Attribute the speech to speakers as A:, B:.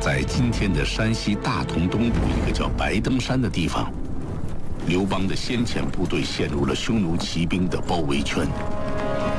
A: 在今天的山西大同东部一个叫白登山的地方，刘邦的先遣部队陷入了匈奴骑兵的包围圈。